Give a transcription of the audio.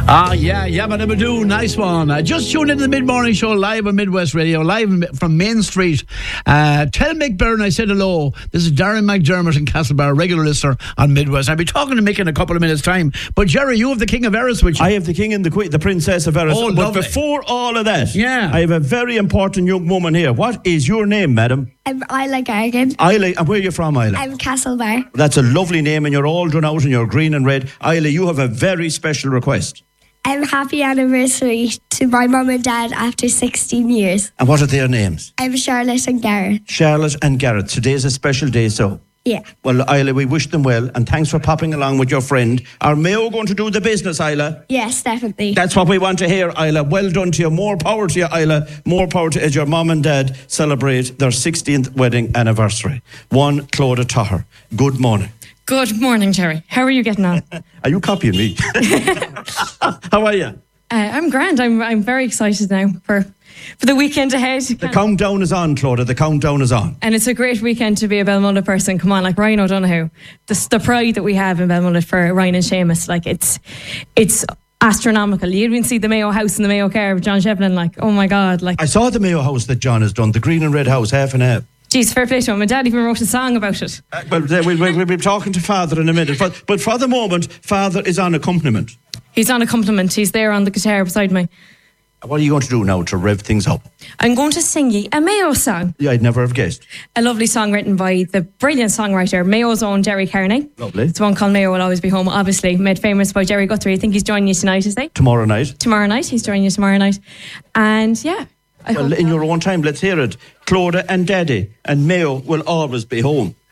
Yabba Dabba Doo, nice one. Just tuned into the mid-morning show live on Midwest Radio, live from Main Street. Tell Mick Byrne I said hello. This is Darren McDermott in Castlebar, regular listener on Midwest. I'll be talking to Mick in a couple of minutes' time. But Jerry, you have the King of Eris with you. I have the King and the Queen, the Princess of Eris. Oh, but lovely. before all of that, Yeah. I have a very important young woman here. What is your name, madam? I'm Isla Gargan. Isla, and where are you from, Isla? I'm Castlebar. That's a lovely name, and you're all drawn out and you're green and red. Isla, you have a very special request. Happy anniversary to my mum and dad after 16 years. And what are their names? I'm Charlotte and Gareth. Charlotte and Gareth. Today's a special day, so... Yeah. Well, Isla, we wish them well, and thanks for popping along with your friend. Are Mayo going to do the business, Isla? Yes, definitely. That's what we want to hear, Isla. Well done to you. More power to you, Isla. More power to you as your mum and dad celebrate their 16th wedding anniversary. One, Clodagh Tahar. Good morning. Good morning, Jerry. How are you getting on? Are you copying me? How are you? I'm grand. I'm very excited now for the weekend ahead. The countdown is on, Clodagh. The countdown is on. And it's a great weekend to be a Belmullet person. Come on, like Ryan O'Donoghue. The pride that we have in Belmullet for Ryan and Seamus, like it's astronomical. You even see the Mayo House and the Mayo Care of John Shevlin, like, oh my God. Like, I saw the Mayo House that John has done, the green and red house, half and half. geez, fair play to him. My dad even wrote a song about it. We'll be talking to Father in a minute. But for the moment, Father is on accompaniment. He's on accompaniment. He's there on the guitar beside me. What are you going to do now to rev things up? I'm going to sing you a Mayo song. Yeah, I'd never have guessed. A lovely song written by the brilliant songwriter, Mayo's own Jerry Carney. Lovely. It's one called Mayo Will Always Be Home, obviously, made famous by Jerry Guthrie. I think he's joining you tonight, is he? Tomorrow night. Tomorrow night. He's joining you tomorrow night. And yeah. Well, in your own time, let's hear it. Clodagh and Daddy and Mayo Will Always Be Home.